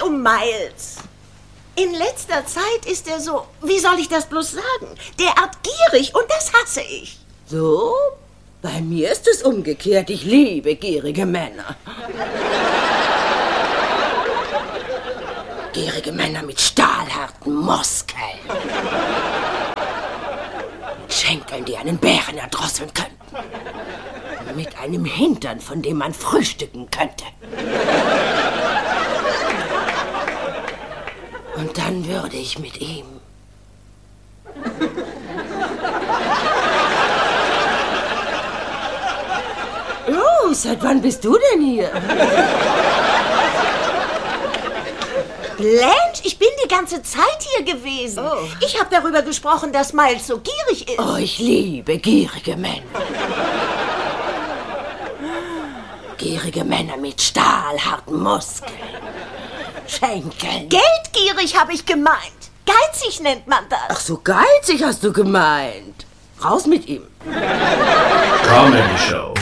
um Miles. In letzter Zeit ist er so, wie soll ich das bloß sagen, derart gierig und das hasse ich. So? Bei mir ist es umgekehrt. Ich liebe gierige Männer. Gierige Männer mit stahlharten Muskeln. Mit Schenkeln, die einen Bären erdrosseln könnten. Mit einem Hintern, von dem man frühstücken könnte. Und dann würde ich mit ihm... Oh, seit wann bist du denn hier? Blanche, ich bin die ganze Zeit hier gewesen. Oh. Ich habe darüber gesprochen, dass Miles so gierig ist. Oh, ich liebe gierige Männer. Gierige Männer mit stahlharten Muskeln. Schenkeln. Geldgierig habe ich gemeint. Geizig nennt man das. Ach so, geizig hast du gemeint. Raus mit ihm. Comedy Show.